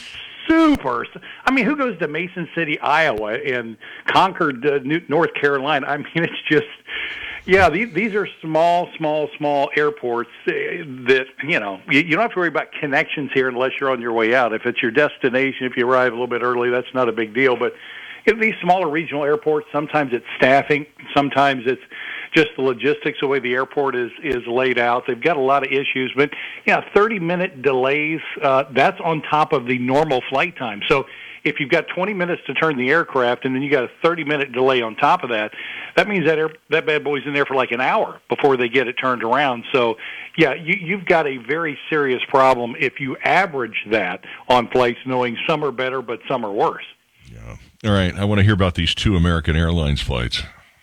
super. I mean, who goes to Mason City, Iowa, and Concord, uh, New, North Carolina? I mean, it's just, yeah, these, these are small, small, small airports that, you know, you, you don't have to worry about connections here unless you're on your way out. If it's your destination, if you arrive a little bit early, that's not a big deal. But in these smaller regional airports, sometimes it's staffing, sometimes it's just the logistics, the way the airport is, is laid out. They've got a lot of issues. But, yeah, thirty-minute delays, uh, that's on top of the normal flight time. So if you've got twenty minutes to turn the aircraft and then you got a thirty-minute delay on top of that, that means that air, that bad boy's in there for like an hour before they get it turned around. So, yeah, you, you've got a very serious problem if you average that on flights, knowing some are better but some are worse. Yeah. All right, I want to hear about these two American Airlines flights.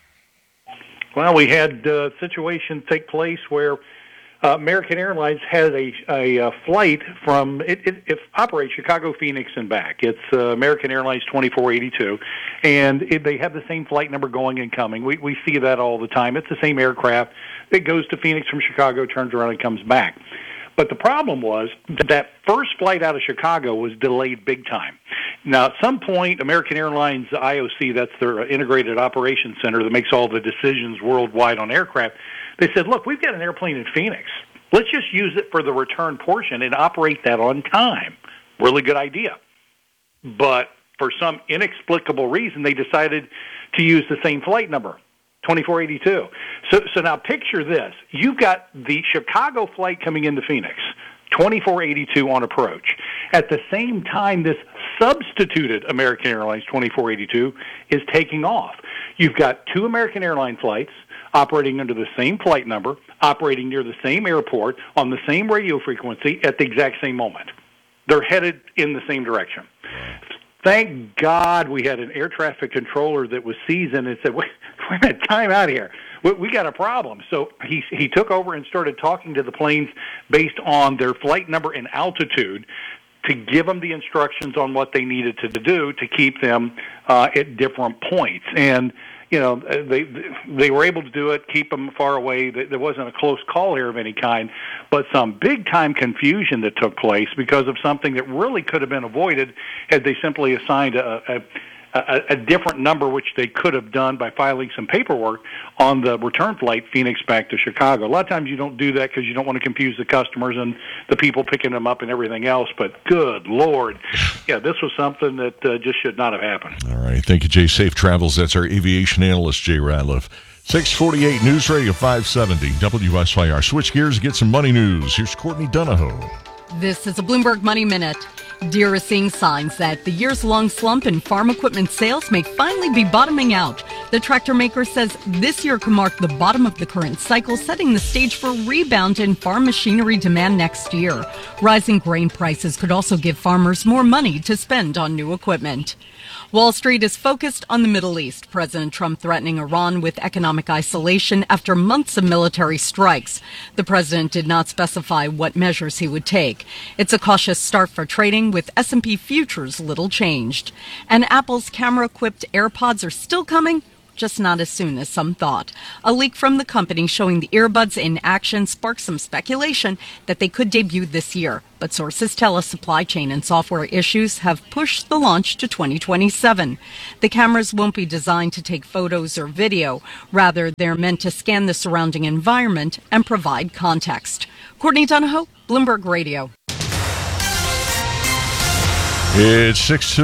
Well, we had a situation take place where uh, American Airlines had a, a, a flight from, it, it, it operates Chicago, Phoenix, and back. It's uh, American Airlines twenty-four eighty-two, and it, they have the same flight number going and coming. We, we see that all the time. It's the same aircraft. It goes to Phoenix from Chicago, turns around, and comes back. But the problem was that, that first flight out of Chicago was delayed big time. Now, at some point, American Airlines I O C, that's their integrated operations center that makes all the decisions worldwide on aircraft, they said, look, we've got an airplane in Phoenix. Let's just use it for the return portion and operate that on time. Really good idea. But for some inexplicable reason, they decided to use the same flight number, twenty-four eighty-two. So, so now picture this. You've got the Chicago flight coming into Phoenix, twenty-four eighty-two on approach. At the same time, this substituted American Airlines twenty-four eighty-two is taking off. You've got two American Airlines flights operating under the same flight number, operating near the same airport, on the same radio frequency at the exact same moment. They're headed in the same direction. Thank God we had an air traffic controller that was seasoned and said, wait, wait a minute, time out here. We, we got a problem. So he, he took over and started talking to the planes based on their flight number and altitude to give them the instructions on what they needed to do to keep them uh, at different points. And, you know, they they were able to do it, keep them far away. There wasn't a close call here of any kind, but some big-time confusion that took place because of something that really could have been avoided had they simply assigned a, a, a, a different number, which they could have done by filing some paperwork on the return flight Phoenix back to Chicago. A lot of times you don't do that because you don't want to confuse the customers and the people picking them up and everything else, but good Lord. Yeah, this was something that uh, just should not have happened. All right. Thank you, Jay. Safe travels. That's our aviation analyst, Jay Ratliff. six forty-eight News Radio five seventy W S Y R. Switch gears and get some money news. Here's Courtney Donahoe. This is a Bloomberg Money Minute. Deere is seeing signs that the years-long slump in farm equipment sales may finally be bottoming out. The tractor maker says this year could mark the bottom of the current cycle, setting the stage for a rebound in farm machinery demand next year. Rising grain prices could also give farmers more money to spend on new equipment. Wall Street is focused on the Middle East. President Trump threatening Iran with economic isolation after months of military strikes. The president did not specify what measures he would take. It's a cautious start for trading, with S and P futures little changed. And Apple's camera-equipped AirPods are still coming, just not as soon as some thought. A leak from the company showing the earbuds in action sparked some speculation that they could debut this year. But sources tell us supply chain and software issues have pushed the launch to twenty twenty-seven. The cameras won't be designed to take photos or video. Rather, they're meant to scan the surrounding environment and provide context. Courtney Donahoe, Bloomberg Radio. It's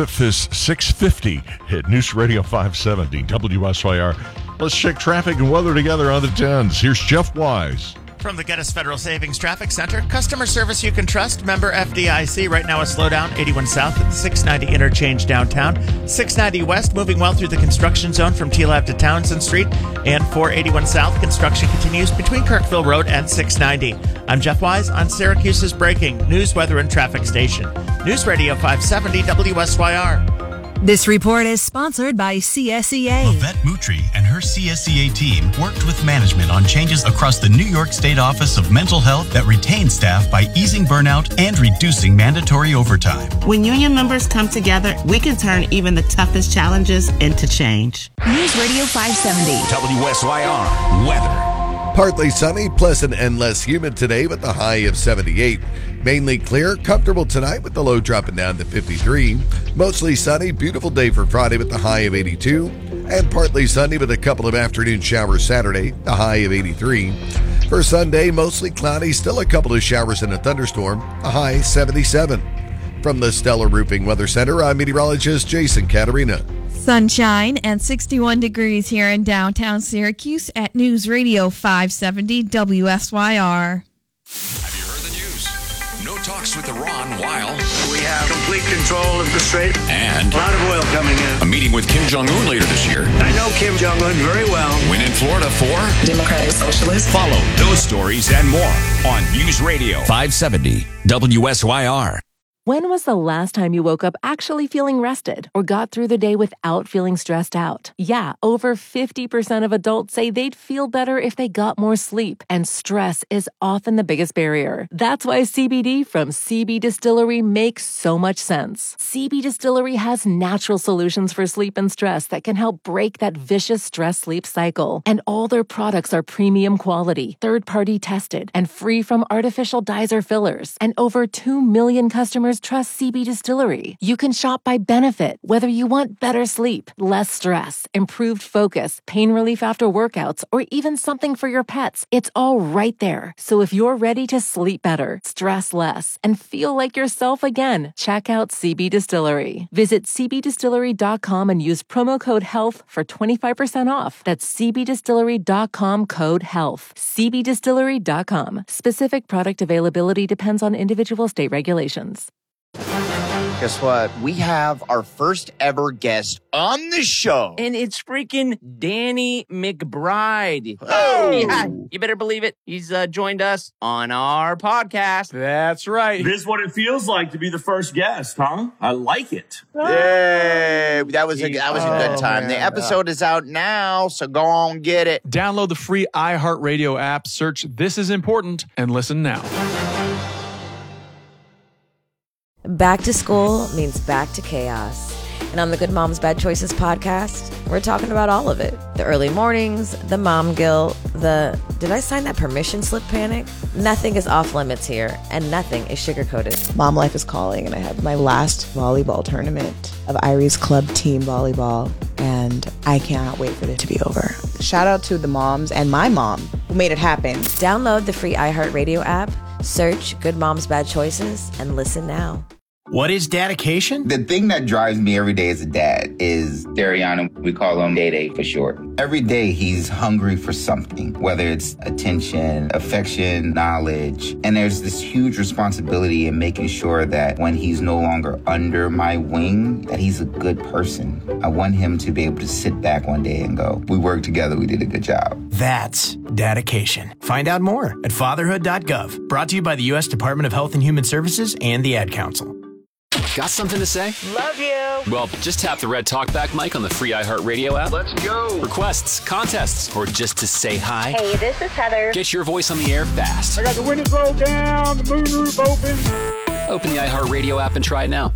six fifty at News Radio five seventy W S Y R. Let's check traffic and weather together on the tens. Here's Jeff Wise. From the Geddes Federal Savings Traffic Center, customer service you can trust, member F D I C. Right now a slowdown, eighty-one south at the six ninety interchange downtown. six ninety west, moving well through the construction zone from T-Lab to Townsend Street. And four eighty-one south, construction continues between Kirkville Road and six ninety. I'm Jeff Wise on Syracuse's breaking news, weather, and traffic station. News Radio five seventy W S Y R. This report is sponsored by C S E A. Yvette Moutry and her C S E A team worked with management on changes across the New York State Office of Mental Health that retain staff by easing burnout and reducing mandatory overtime. When union members come together, we can turn even the toughest challenges into change. News Radio five seventy. W S Y R weather. Partly sunny, pleasant, and less humid today with a high of seventy-eight. Mainly clear, comfortable tonight with the low dropping down to fifty-three. Mostly sunny, beautiful day for Friday with the high of eighty-two. And partly sunny with a couple of afternoon showers Saturday, the high of eighty-three. For Sunday, mostly cloudy, still a couple of showers and a thunderstorm, a high seventy-seven. From the Stellar Roofing Weather Center, I'm meteorologist Jason Caterina. Sunshine and sixty-one degrees here in downtown Syracuse at News Radio five seventy W S Y R. Have you heard the news? No talks with Iran while we have complete control of the strait. And a lot of oil coming in. A meeting with Kim Jong-un later this year. I know Kim Jong-un very well. Win in Florida for Democratic Socialists. Follow those stories and more on News Radio five seventy W S Y R. When was the last time you woke up actually feeling rested or got through the day without feeling stressed out? Yeah, over fifty percent of adults say they'd feel better if they got more sleep, and stress is often the biggest barrier. That's why C B D from C B Distillery makes so much sense. C B Distillery has natural solutions for sleep and stress that can help break that vicious stress-sleep cycle. And all their products are premium quality, third-party tested, and free from artificial dyes or fillers. And over two million customers trust C B Distillery. You can shop by benefit, whether you want better sleep, less stress, improved focus, pain relief after workouts, or even something for your pets. It's all right there. So if you're ready to sleep better, stress less, and feel like yourself again, check out C B Distillery. Visit c b distillery dot com and use promo code HEALTH for twenty-five percent off. That's c b distillery dot com code HEALTH. c b distillery dot com. Specific product availability depends on individual state regulations. Guess what? We have our first ever guest on the show. And it's freaking Danny McBride. Oh! Yeah, you better believe it. He's uh, joined us on our podcast. That's right. This is what it feels like to be the first guest, huh? I like it. Yay! That was a, that was a good time. Oh, the episode is out now, so go on, get it. Download the free iHeartRadio app, search This Is Important, and listen now. Back to school means back to chaos. And on the Good Moms Bad Choices podcast, we're talking about all of it. The early mornings, the mom guilt, the did I sign that permission slip panic? Nothing is off limits here, and nothing is sugar-coated. Mom life is calling, and I have my last volleyball tournament of Iris Club Team Volleyball, and I cannot wait for it to be over. Shout out to the moms and my mom who made it happen. Download the free iHeartRadio app, search Good Moms Bad Choices, and listen now. What is dedication? The thing that drives me every day as a dad is Dariana. We call him Day Day for short. Every day he's hungry for something, whether it's attention, affection, knowledge. And there's this huge responsibility in making sure that when he's no longer under my wing, that he's a good person. I want him to be able to sit back one day and go, we worked together, we did a good job. That's dedication. Find out more at fatherhood dot gov. Brought to you by the U S Department of Health and Human Services and the Ad Council. Got something to say? Love you. Well, just tap the red talkback mic on the free iHeartRadio app. Let's go. Requests, contests, or just to say hi. Hey, this is Heather. Get your voice on the air fast. I got the windows rolled down, the moonroof open. Open the iHeartRadio app and try it now.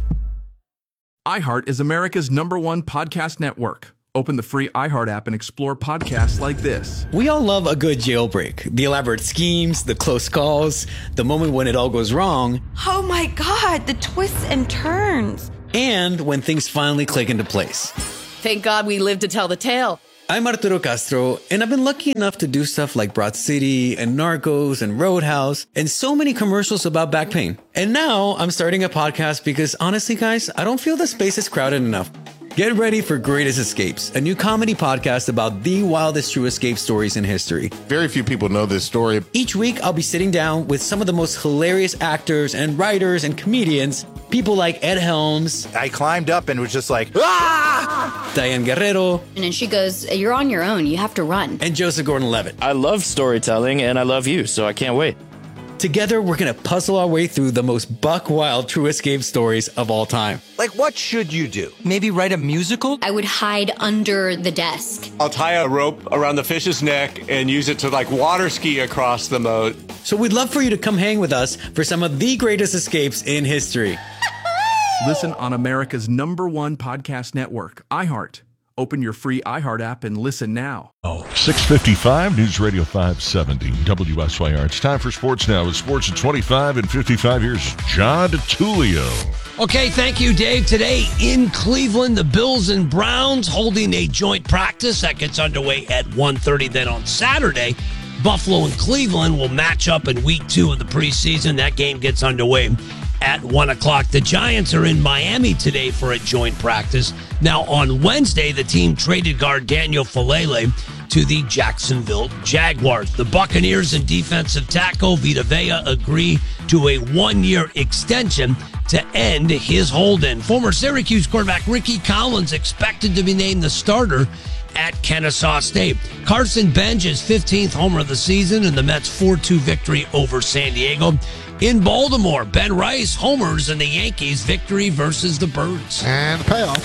iHeart is America's number one podcast network. Open the free iHeart app and explore podcasts like this. We all love a good jailbreak. The elaborate schemes, the close calls, the moment when it all goes wrong. Oh my God, the twists and turns. And when things finally click into place. Thank God we lived to tell the tale. I'm Arturo Castro, and I've been lucky enough to do stuff like Broad City and Narcos and Roadhouse and so many commercials about back pain. And now I'm starting a podcast because honestly, guys, I don't feel the space is crowded enough. Get ready for Greatest Escapes, a new comedy podcast about the wildest true escape stories in history. Very few people know this story. Each week, I'll be sitting down with some of the most hilarious actors and writers and comedians, people like Ed Helms. I climbed up and was just like, ah! Diane Guerrero. And then she goes, you're on your own. You have to run. And Joseph Gordon-Levitt. I love storytelling, and I love you, so I can't wait. Together, we're going to puzzle our way through the most buck-wild true escape stories of all time. Like, what should you do? Maybe write a musical? I would hide under the desk. I'll tie a rope around the fish's neck and use it to, like, water ski across the moat. So we'd love for you to come hang with us for some of the greatest escapes in history. Listen on America's number one podcast network, iHeart. Open your free iHeart app and listen now. Oh, six fifty-five, News Radio five seventy, W S Y R. It's time for sports now. With sports at twenty-five and fifty-five, here's John DeTulio. Okay, thank you, Dave. Today in Cleveland, the Bills and Browns holding a joint practice that gets underway at one thirty. Then on Saturday, Buffalo and Cleveland will match up in week two of the preseason. That game gets underway at one o'clock. The Giants are in Miami today for a joint practice. Now, on Wednesday, the team traded guard Daniel Falele to the Jacksonville Jaguars. The Buccaneers and defensive tackle Vita Vea agree to a one-year extension to end his hold-in. Former Syracuse quarterback Ricky Collins expected to be named the starter at Kennesaw State. Carson Bench's fifteenth homer of the season in the Mets' four two victory over San Diego. In Baltimore, Ben Rice homers in the Yankees' victory versus the Birds. And the payoff.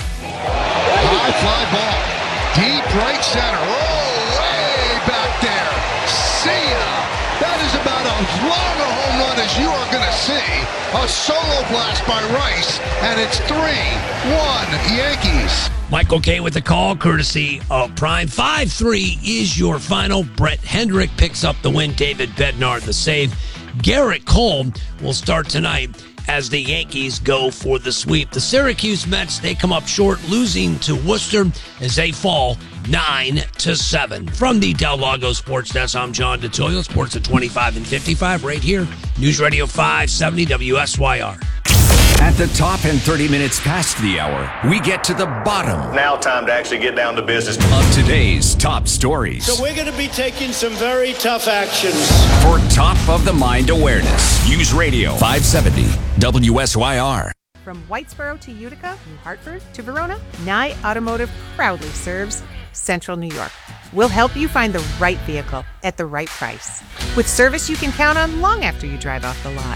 High fly ball. Deep right center. Oh, way back there. See ya. That is about as long a home run as you are going to see. A solo blast by Rice, and it's three one Yankees. Michael K with the call, courtesy of Prime. five three is your final. Brett Hendrick picks up the win. David Bednar the save. Garrett Cole will start tonight as the Yankees go for the sweep. The Syracuse Mets, they come up short, losing to Worcester as they fall nine to seven. From the Del Lago Sports Desk, I'm John DeTulio. Sports at twenty-five and fifty-five right here. News Radio five seventy W S Y R. At the top and thirty minutes past the hour, we get to the bottom. Now time to actually get down to business. Of today's top stories. So we're going to be taking some very tough actions. For top of the mind awareness, News Radio five seventy W S Y R. From Whitesboro to Utica, New Hartford to Verona, Nye Automotive proudly serves Central New York. We'll help you find the right vehicle at the right price with service you can count on long after you drive off the lot.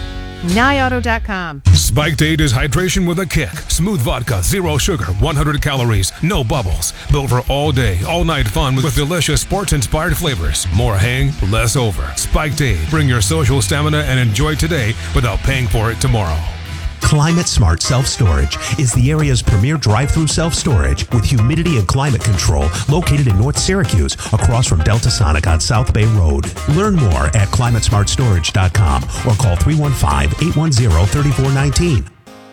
Nye Auto dot com. Spike Date is hydration with a kick. Smooth vodka, zero sugar, one hundred calories, no bubbles. Built for all day, all night fun with delicious sports-inspired flavors. More hang, less over. Spike Date. Bring your social stamina and enjoy today without paying for it tomorrow. Climate Smart Self-Storage is the area's premier drive-through self-storage with humidity and climate control located in North Syracuse across from Delta Sonic on South Bay Road. Learn more at climate smart storage dot com or call three one five, eight one zero, three four one nine.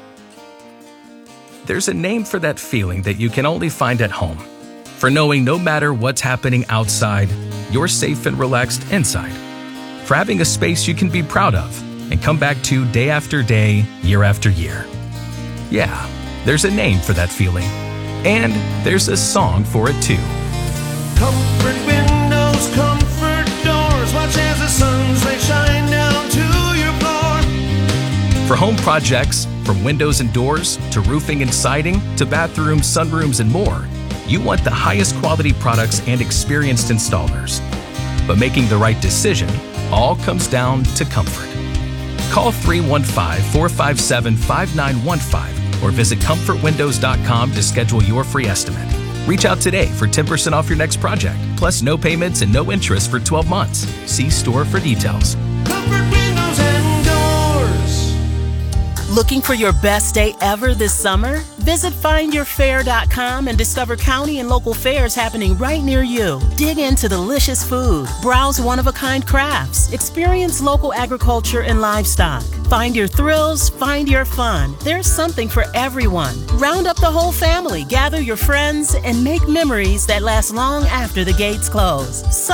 There's a name for that feeling that you can only find at home. For knowing no matter what's happening outside, you're safe and relaxed inside. For having a space you can be proud of. and come back to day after day, year after year. Yeah, there's a name for that feeling. And there's a song for it too. Comfort windows, comfort doors, watch as the sun's rays shine down to your floor. For home projects, from windows and doors to roofing and siding to bathrooms, sunrooms, and more, you want the highest quality products and experienced installers. But making the right decision all comes down to comfort. Call three one five, four five seven, five nine one five or visit comfort windows dot com to schedule your free estimate. Reach out today for ten percent off your next project, plus no payments and no interest for twelve months. See store for details. Comfort windows and doors. Looking for your best day ever this summer? Visit find your fair dot com and discover county and local fairs happening right near you. Dig into delicious food, browse one-of-a-kind crafts, experience local agriculture and livestock. Find your thrills, find your fun. There's something for everyone. Round up the whole family, gather your friends, and make memories that last long after the gates close.